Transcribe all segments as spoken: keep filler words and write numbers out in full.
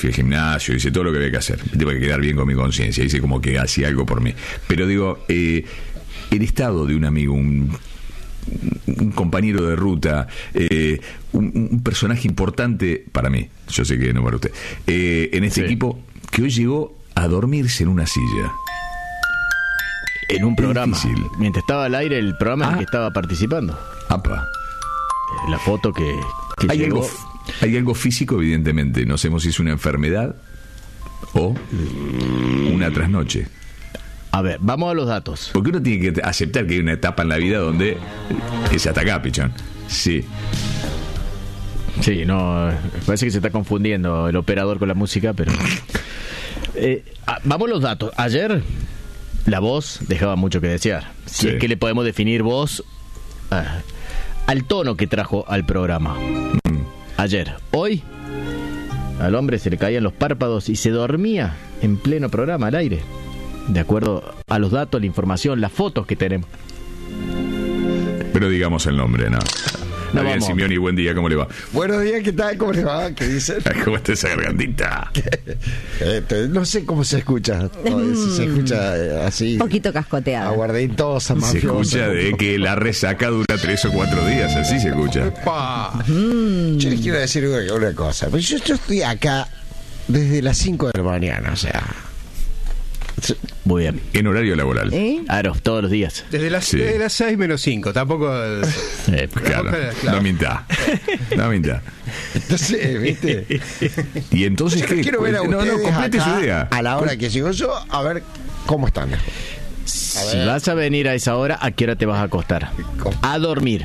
fui al gimnasio, hice todo lo que había que hacer. Tengo que quedar bien con mi conciencia, hice como que hacía algo por mí. Pero digo, eh, el estado de un amigo, un, un compañero de ruta, eh, un, un personaje importante para mí, yo sé que no para usted, eh, en este sí. equipo, que hoy llegó a dormirse en una silla. En un programa. Difícil. Mientras estaba al aire el programa ah. en el que estaba participando. Apa. La foto que, que hay llegó. Algo, hay algo físico, evidentemente. No sabemos si es una enfermedad o una trasnoche. A ver, vamos a los datos. Porque uno tiene que aceptar que hay una etapa en la vida donde es hasta acá, pichón. Sí. Sí, no, parece que se está confundiendo el operador con la música, pero... Eh, vamos a los datos. Ayer la voz dejaba mucho que desear. Si sí. es que le podemos definir voz ah, al tono que trajo al programa. Mm. Ayer. Hoy al hombre se le caían los párpados y se dormía en pleno programa al aire. De acuerdo a los datos, la información, las fotos que tenemos. Pero digamos el nombre, ¿no? No, bien, Simeoni, buen día, ¿cómo le va? Buenos días, ¿qué tal? ¿Cómo le va? ¿Qué dicen? ¿Cómo está esa gargantita? No sé cómo se escucha. No, si se escucha eh, así. Un poquito cascoteada. Aguardentosa, mafiosa. Se escucha de que la resaca dura tres o cuatro días, así se escucha. Mm. Yo les quiero decir una, una cosa. Yo, yo estoy acá desde las cinco de la mañana, o sea... Muy bien. En horario laboral. ¿Eh? Claro, todos los días. Desde las, sí. desde las seis menos cinco, tampoco... Eh, claro, claro, no minta. No minta. Entonces, ¿viste? Y entonces, yo ¿qué? Quiero ver a ustedes no, no, complete acá, su idea. A la hora que llego yo, a ver cómo están. Si vas a venir a esa hora, ¿a qué hora te vas a acostar? A dormir.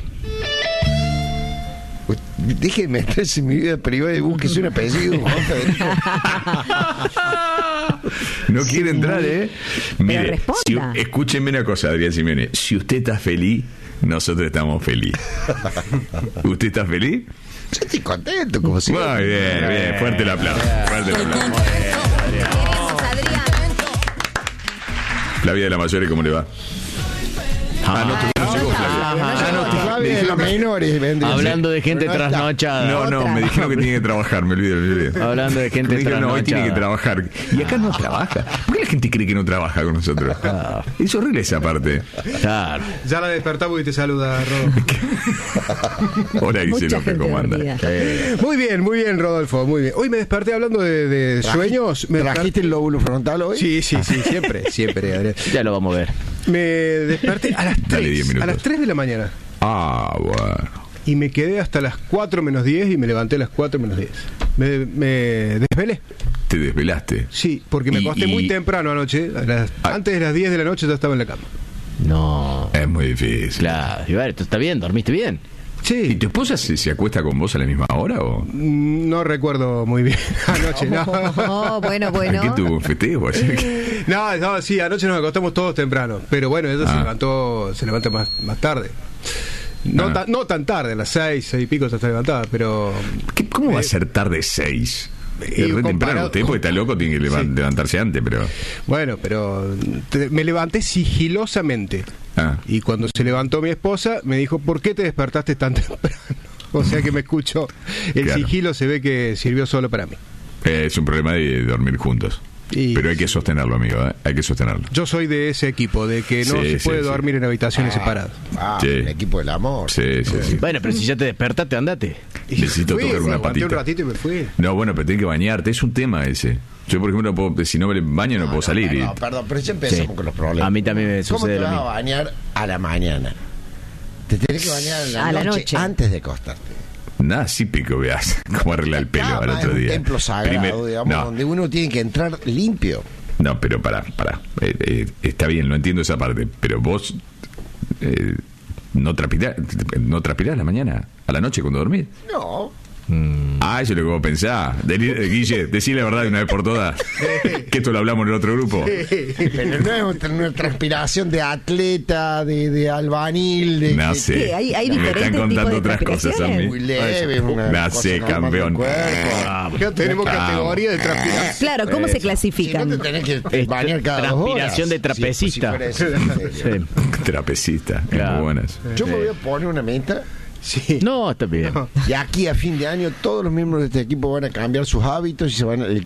Déjenme meterse en mi vida privada y búsquese un apellido, Juan Federico. No quiere entrar, ¿eh? Mire, si, escúchenme una cosa, Adrián Simeone. Si usted está feliz, nosotros estamos felices. ¿Usted está feliz? Yo estoy contento, como si... Muy bien, bien. Fuerte el aplauso. Fuerte el aplauso. Flavia de la Mayore, ¿cómo le va? Ah, no, tú no llegó, Flavia. Ah, no, Flavia de la Menores. Hablando de gente trasnochada. No, no, me dijeron que tiene que trabajar, me olvidé, me olvidé. Hablando de gente trasnochada. No, hoy tiene que trabajar. Y acá no trabaja. ¿Por qué la gente cree que no trabaja con nosotros? Es horrible esa parte. Claro. Ya la despertamos y te saluda, Rodolfo. Hola, Giselo, que comanda. Muy bien, muy bien, Rodolfo, muy bien. Hoy me desperté hablando de, de sueños. ¿Me trajiste el lóbulo frontal hoy? Sí, sí, sí, siempre, siempre, Adrián. Ya lo vamos a ver. Me desperté a las tres, a las tres de la mañana. Ah, bueno. Y me quedé hasta las cuatro menos diez y me levanté a las cuatro menos diez. Me, me desvelé. ¿Te desvelaste? Sí, porque me y, acosté y... muy temprano anoche. A las, ah. Antes de las diez de la noche ya estaba en la cama. No. Es muy difícil. Claro, y ver, ¿está bien? ¿Dormiste bien? Sí. ¿Y tu esposa se, se acuesta con vos a la misma hora o...? No recuerdo muy bien anoche, no. Oh, bueno, bueno. ¿Qué tuvo un festejo? no, no, sí, anoche nos acostamos todos temprano. Pero bueno, ella ah. se levantó, se levanta más, más tarde. No, ah. ta, no tan tarde, a las seis, seis y pico ya está levantada, pero... ¿Qué, ¿Cómo eh, va a ser tarde seis? Es re temprano usted, porque está loco, tiene que levant- sí. levantarse antes, pero... Bueno, pero te, me levanté sigilosamente. Ah. Y cuando se levantó mi esposa, me dijo, ¿por qué te despertaste tan temprano? O sea que me escuchó. El claro. sigilo se ve que sirvió solo para mí. Eh, es un problema de dormir juntos. Y... Pero hay que sostenerlo, amigo, ¿eh? Hay que sostenerlo. Yo soy de ese equipo, de que no sí, se puede sí, dormir sí. en habitaciones ah, separadas. Ah, sí. El equipo del amor. Sí, sí, sí, sí. Bueno, pero si ya te despertaste, andate. Necesito fui, tocar una patita. un ratito y me fui. No, bueno, pero tenés que bañarte. Es un tema ese. Yo, por ejemplo, no puedo, si no me baño no, no puedo no, salir. Perdón, y... perdón, pero ya empezamos sí. con los problemas. A mí también me sucede lo mismo. ¿Cómo te vas a bañar a la mañana? Te tenés que bañar a la, a noche, la noche antes de acostarte. Nada, sí pico, veas cómo arregla el pelo no, al otro es día. Un templo sagrado, Primer, digamos, no. donde uno tiene que entrar limpio. No, pero pará, pará. Eh, eh, está bien, no entiendo esa parte. Pero vos eh, no transpirás no transpirás a la mañana, a la noche cuando dormís. No. Mm. Ah, eso es lo que vos pensás. Guille, decí la verdad de una vez por todas. Que esto lo hablamos en el otro grupo. Pero no es una transpiración de atleta, de, de albanil. De, no sé. ¿Qué? ¿Hay, hay me están contando otras cosas a mí. Muy leve. No sé, campeón. Ah, tenemos ah, categoría de transpiración. Claro, ¿cómo se clasifican? Si no te tenés que bañar cada transpiración dos horas. de trapecista. Sí, si sí. Trapecista, claro. Muy buenas. Yo sí. me voy a poner una meta. Sí. No, está bien. Y aquí a fin de año todos los miembros de este equipo van a cambiar sus hábitos y se van a, el,